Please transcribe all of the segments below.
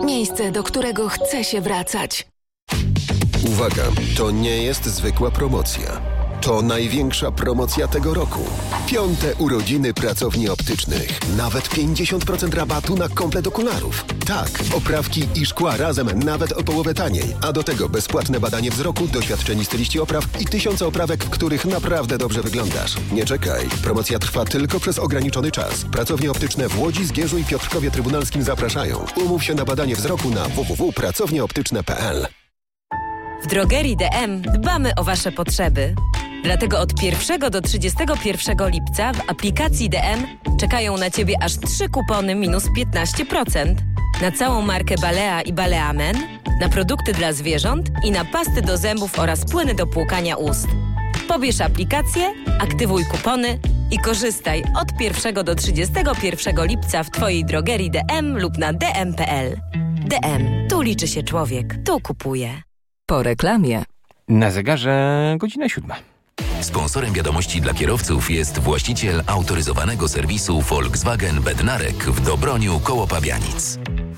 Miejsce, do którego chce się wracać. Uwaga, to nie jest zwykła promocja. To największa promocja tego roku. 5. urodziny pracowni optycznych. Nawet 50% rabatu na komplet okularów. Tak, oprawki i szkła razem nawet o połowę taniej. A do tego bezpłatne badanie wzroku, doświadczeni styliści opraw i 1000 oprawek, w których naprawdę dobrze wyglądasz. Nie czekaj. Promocja trwa tylko przez ograniczony czas. Pracownie optyczne w Łodzi, Zgierzu i Piotrkowie Trybunalskim zapraszają. Umów się na badanie wzroku na www.pracownieoptyczne.pl. W drogerii DM dbamy o Wasze potrzeby. Dlatego od 1 do 31 lipca w aplikacji DM czekają na Ciebie aż 3 kupony minus 15%. Na całą markę Balea i Balea Men, na produkty dla zwierząt i na pasty do zębów oraz płyny do płukania ust. Pobierz aplikację, aktywuj kupony i korzystaj od 1 do 31 lipca w Twojej drogerii DM lub na dm.pl. DM. Tu liczy się człowiek. Tu kupuje. Po reklamie. Na zegarze godzina 7. Sponsorem wiadomości dla kierowców jest właściciel autoryzowanego serwisu Volkswagen Bednarek w Dobroniu koło Pabianic.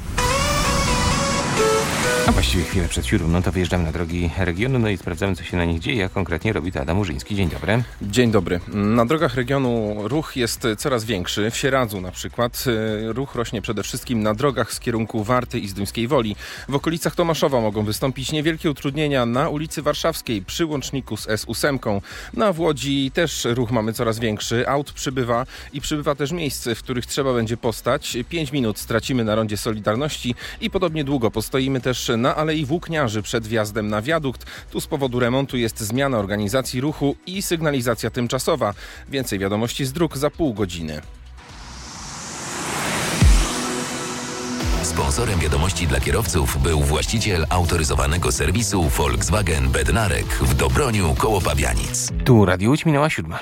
A właściwie chwilę przed 7, no to wyjeżdżamy na drogi regionu, no i sprawdzamy, co się na nich dzieje, a konkretnie robi to Adam Murzyński. Dzień dobry. Dzień dobry. Na drogach regionu ruch jest coraz większy. W Sieradzu na przykład ruch rośnie przede wszystkim na drogach z kierunku Warty i Zduńskiej Woli. W okolicach Tomaszowa mogą wystąpić niewielkie utrudnienia na ulicy Warszawskiej przy łączniku z S8. W Łodzi też ruch mamy coraz większy. Aut przybywa i przybywa też miejsc, w których trzeba będzie postać. 5 minut stracimy na rondzie Solidarności i podobnie długo postoimy też na Alei Włókniarzy przed wjazdem na wiadukt. Tu z powodu remontu jest zmiana organizacji ruchu i sygnalizacja tymczasowa. Więcej wiadomości z dróg za pół godziny. Sponsorem wiadomości dla kierowców był właściciel autoryzowanego serwisu Volkswagen Bednarek w Dobroniu koło Pabianic. Tu Radio Łódź, minęła 7.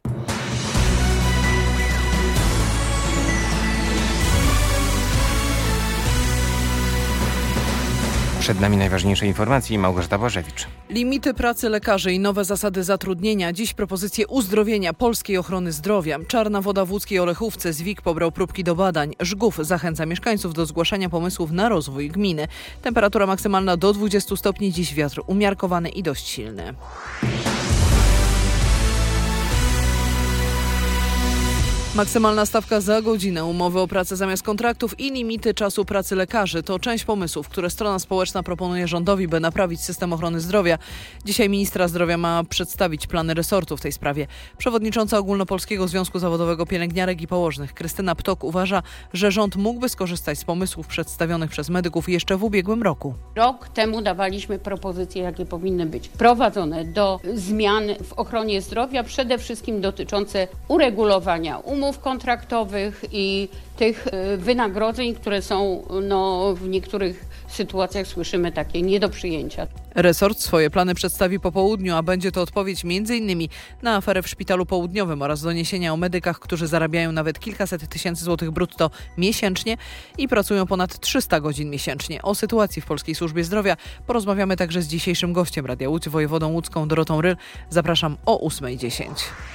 Przed nami najważniejsze informacje. Małgorzata Bożewicz. Limity pracy lekarzy i nowe zasady zatrudnienia. Dziś propozycje uzdrowienia polskiej ochrony zdrowia. Czarna woda w łódzkiej Olechówce. Zwik pobrał próbki do badań. Żgów zachęca mieszkańców do zgłaszania pomysłów na rozwój gminy. Temperatura maksymalna do 20 stopni. Dziś wiatr umiarkowany i dość silny. Maksymalna stawka za godzinę, umowy o pracę zamiast kontraktów i limity czasu pracy lekarzy to część pomysłów, które strona społeczna proponuje rządowi, by naprawić system ochrony zdrowia. Dzisiaj ministra zdrowia ma przedstawić plany resortu w tej sprawie. Przewodnicząca Ogólnopolskiego Związku Zawodowego Pielęgniarek i Położnych Krystyna Ptok uważa, że rząd mógłby skorzystać z pomysłów przedstawionych przez medyków jeszcze w ubiegłym roku. Rok temu dawaliśmy propozycje, jakie powinny być prowadzone do zmian w ochronie zdrowia, przede wszystkim dotyczące uregulowania umów kontraktowych i tych wynagrodzeń, które są w niektórych sytuacjach, słyszymy, takie nie do przyjęcia. Resort swoje plany przedstawi po południu, a będzie to odpowiedź m.in. na aferę w Szpitalu Południowym oraz doniesienia o medykach, którzy zarabiają nawet kilkaset tysięcy złotych brutto miesięcznie i pracują ponad 300 godzin miesięcznie. O sytuacji w polskiej służbie zdrowia porozmawiamy także z dzisiejszym gościem Radia Łódź, wojewodą łódzką Dorotą Ryl. Zapraszam o 8:10.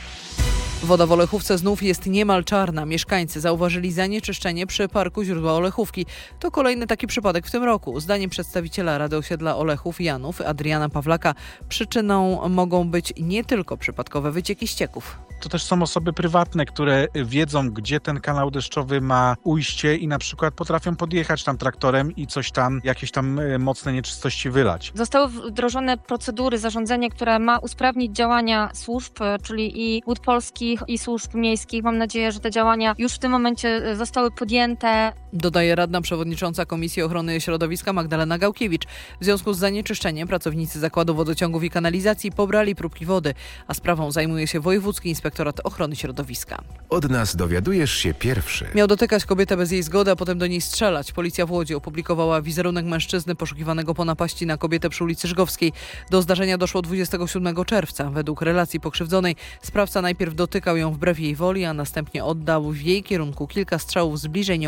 Woda w Olechówce znów jest niemal czarna. Mieszkańcy zauważyli zanieczyszczenie przy parku źródła Olechówki. To kolejny taki przypadek w tym roku. Zdaniem przedstawiciela Rady Osiedla Olechów Janów, Adriana Pawlaka, przyczyną mogą być nie tylko przypadkowe wycieki ścieków. To też są osoby prywatne, które wiedzą, gdzie ten kanał deszczowy ma ujście i na przykład potrafią podjechać tam traktorem i coś tam, jakieś tam mocne nieczystości wylać. Zostały wdrożone procedury, zarządzenie, które ma usprawnić działania służb, czyli i Wód Polskich, i służb miejskich. Mam nadzieję, że te działania już w tym momencie zostały podjęte. Dodaje radna przewodnicząca Komisji Ochrony Środowiska Magdalena Gałkiewicz. W związku z zanieczyszczeniem pracownicy Zakładu Wodociągów i Kanalizacji pobrali próbki wody, a sprawą zajmuje się Wojewódzki Inspektorat Ochrony Środowiska. Od nas dowiadujesz się pierwszy. Miał dotykać kobietę bez jej zgody, a potem do niej strzelać. Policja w Łodzi opublikowała wizerunek mężczyzny poszukiwanego po napaści na kobietę przy ulicy Żgowskiej. Do zdarzenia doszło 27 czerwca. Według relacji pokrzywdzonej sprawca najpierw dotykał ją wbrew jej woli, a następnie oddał w jej kierunku kilka strzałów z bliżej nieokreślonej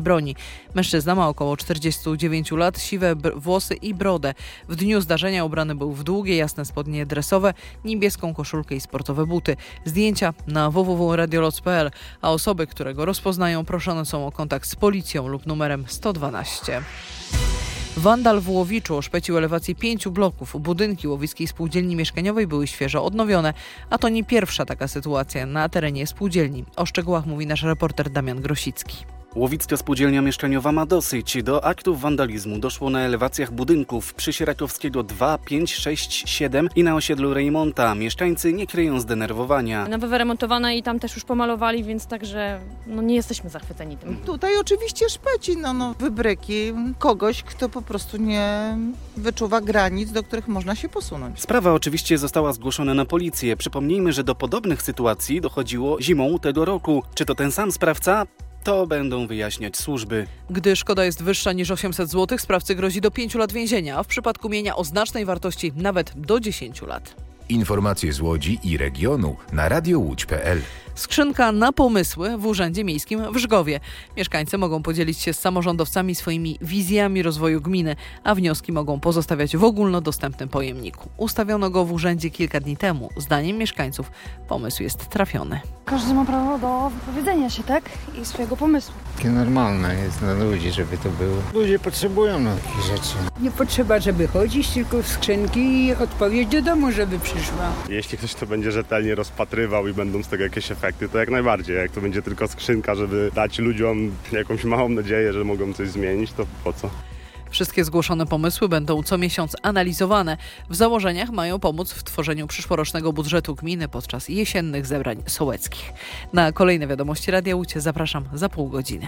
broni. Mężczyzna ma około 49 lat, siwe włosy i brodę. W dniu zdarzenia ubrany był w długie, jasne spodnie dresowe, niebieską koszulkę i sportowe buty. Zdjęcia na www.radioloc.pl, a osoby, które go rozpoznają, proszone są o kontakt z policją lub numerem 112. Wandal w Łowiczu oszpecił elewację 5 bloków. Budynki Łowiskiej Spółdzielni Mieszkaniowej były świeżo odnowione, a to nie pierwsza taka sytuacja na terenie spółdzielni. O szczegółach mówi nasz reporter Damian Grosicki. Łowicka Spółdzielnia Mieszkaniowa ma dosyć. Do aktów wandalizmu doszło na elewacjach budynków przy Sierakowskiego 2, 5, 6, 7 i na osiedlu Rejmonta. Mieszkańcy nie kryją zdenerwowania. Nowe wyremontowane i tam też już pomalowali, więc także nie jesteśmy zachwyceni tym. Tutaj oczywiście szpeci, wybryki kogoś, kto po prostu nie wyczuwa granic, do których można się posunąć. Sprawa oczywiście została zgłoszona na policję. Przypomnijmy, że do podobnych sytuacji dochodziło zimą tego roku. Czy to ten sam sprawca? To będą wyjaśniać służby. Gdy szkoda jest wyższa niż 800 zł, sprawcy grozi do 5 lat więzienia, a w przypadku mienia o znacznej wartości nawet do 10 lat. Informacje z Łodzi i regionu na radiołódź.pl. Skrzynka na pomysły w Urzędzie Miejskim w Żgowie. Mieszkańcy mogą podzielić się z samorządowcami swoimi wizjami rozwoju gminy, a wnioski mogą pozostawiać w ogólnodostępnym pojemniku. Ustawiono go w urzędzie kilka dni temu. Zdaniem mieszkańców pomysł jest trafiony. Każdy ma prawo do wypowiedzenia się, tak? I swojego pomysłu. Takie normalne jest dla ludzi, żeby to było. Ludzie potrzebują takich rzeczy. Nie potrzeba, żeby chodzić, tylko w skrzynki i odpowiedź do domu, żeby przyszła. Jeśli ktoś to będzie rzetelnie rozpatrywał i będą z tego jakieś efekty, to jak najbardziej. Jak to będzie tylko skrzynka, żeby dać ludziom jakąś małą nadzieję, że mogą coś zmienić, to po co? Wszystkie zgłoszone pomysły będą co miesiąc analizowane. W założeniach mają pomóc w tworzeniu przyszłorocznego budżetu gminy podczas jesiennych zebrań sołeckich. Na kolejne wiadomości Radia Łódź zapraszam za pół godziny.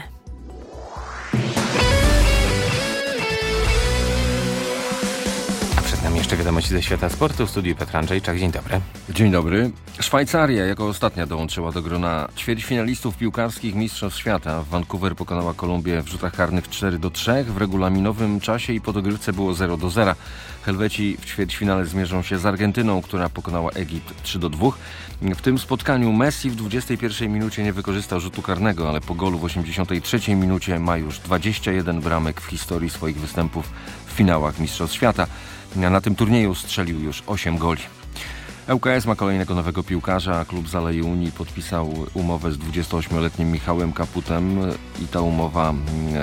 Przed nami jeszcze wiadomości ze świata sportu. W studiu Piotr Andrzejczak. Dzień dobry. Dzień dobry. Szwajcaria jako ostatnia dołączyła do grona ćwierćfinalistów piłkarskich Mistrzostw Świata. Vancouver pokonała Kolumbię w rzutach karnych 4-3 w regulaminowym czasie i po dogrywce było 0-0. Helweci w ćwierćfinale zmierzą się z Argentyną, która pokonała Egipt 3-2. W tym spotkaniu Messi w 21 minucie nie wykorzystał rzutu karnego, ale po golu w 83 minucie ma już 21 bramek w historii swoich występów w finałach Mistrzostw Świata. Na tym turnieju strzelił już 8 goli. ŁKS ma kolejnego nowego piłkarza, a klub z Alei Unii podpisał umowę z 28-letnim Michałem Kaputem i ta umowa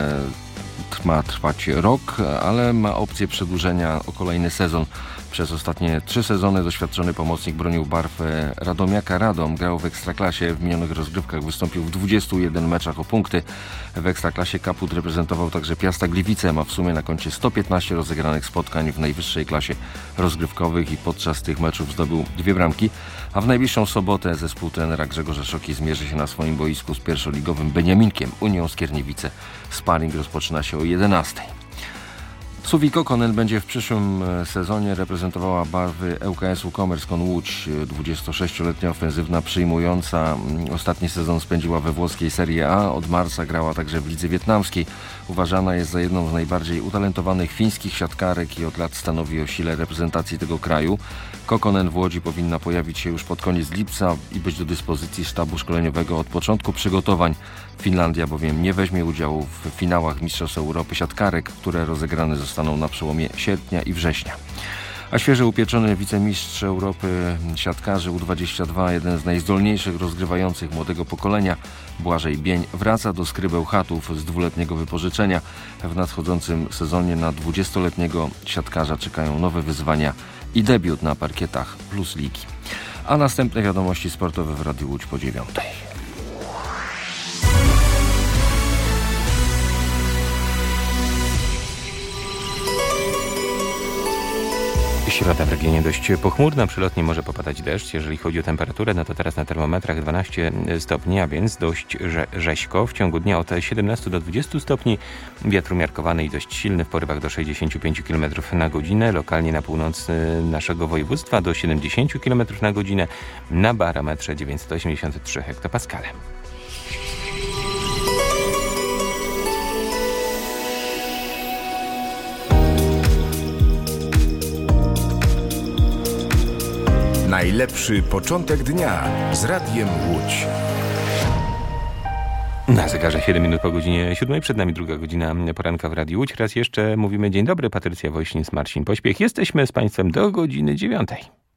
ma trwać rok, ale ma opcję przedłużenia o kolejny sezon. Przez ostatnie 3 sezony doświadczony pomocnik bronił barw Radomiaka Radom. Grał w Ekstraklasie, w minionych rozgrywkach wystąpił w 21 meczach o punkty. W Ekstraklasie Kaput reprezentował także Piasta Gliwice. Ma w sumie na koncie 115 rozegranych spotkań w najwyższej klasie rozgrywkowych i podczas tych meczów zdobył 2 bramki. A w najbliższą sobotę zespół trenera Grzegorza Szoki zmierzy się na swoim boisku z pierwszoligowym Beniaminkiem Unią Skierniewice. Sparring rozpoczyna się o 11:00. Suvi Kokkonen będzie w przyszłym sezonie reprezentowała barwy ŁKS-u Commerzone Łódź. 26-letnia ofensywna przyjmująca ostatni sezon spędziła we włoskiej Serie A. Od marca grała także w lidze wietnamskiej. Uważana jest za jedną z najbardziej utalentowanych fińskich siatkarek i od lat stanowi o sile reprezentacji tego kraju. Kokkonen w Łodzi powinna pojawić się już pod koniec lipca i być do dyspozycji sztabu szkoleniowego od początku przygotowań. Finlandia bowiem nie weźmie udziału w finałach Mistrzostw Europy siatkarek, które rozegrane zostaną na przełomie sierpnia i września. A świeżo upieczony wicemistrz Europy siatkarzy U22, jeden z najzdolniejszych rozgrywających młodego pokolenia, Błażej Bień, wraca do Skrybeł Chatów z 2-letniego wypożyczenia. W nadchodzącym sezonie na 20-letniego siatkarza czekają nowe wyzwania i debiut na parkietach Plus Ligi. A następne wiadomości sportowe w Radiu Łódź po 9:00. Środa w regionie dość pochmurna, przelotnie może popadać deszcz. Jeżeli chodzi o temperaturę, no to teraz na termometrach 12 stopni, a więc dość rzeźko. W ciągu dnia od 17 do 20 stopni. Wiatr umiarkowany i dość silny w porywach do 65 km na godzinę. Lokalnie na północy naszego województwa do 70 km na godzinę. Na barometrze 983 hektopaskale. Najlepszy początek dnia z Radiem Łódź. Na zegarze 7 minut po godzinie 7. Przed nami druga godzina poranka w Radiu Łódź. Raz jeszcze mówimy dzień dobry. Patrycja Woźnic, Marcin Pośpiech. Jesteśmy z Państwem do godziny 9.